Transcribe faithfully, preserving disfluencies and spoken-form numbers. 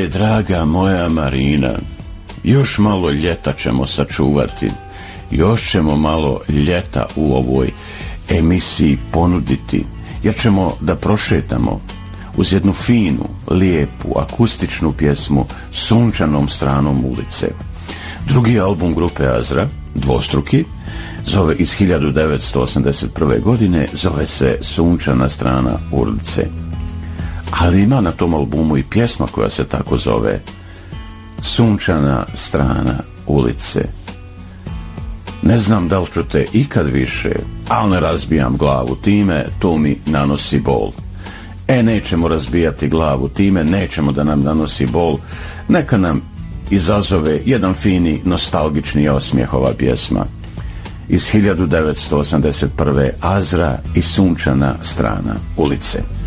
draga moja Marina, još malo ljeta ćemo sačuvati, još ćemo malo ljeta u ovoj emisiji ponuditi, jer ćemo da prošetamo uz jednu finu, lijepu, akustičnu pjesmu Sunčanom stranom ulice. Drugi album grupe Azra, Dvostruki, zove iz hiljadu devetsto osamdeset prve. godine, zove se Sunčana strana ulice. Ali ima na tom albumu i pjesma koja se tako zove Sunčana strana ulice. Ne znam da li ću te ikad više, ali ne razbijam glavu time, to mi nanosi bol. E, nećemo razbijati glavu time, nećemo da nam nanosi bol, neka nam izazove jedan fini nostalgični osmijeh ova pjesma. Iz hiljadu devetsto osamdeset prve. Azra i Sunčana strana ulice.